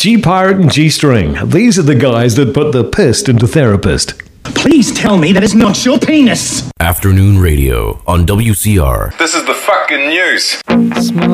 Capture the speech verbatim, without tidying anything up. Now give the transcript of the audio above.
G-Pirate and G-String. These are the guys that put the pissed into therapist. Please tell me that is not your penis. Afternoon radio on W C R. This is the fucking news. Small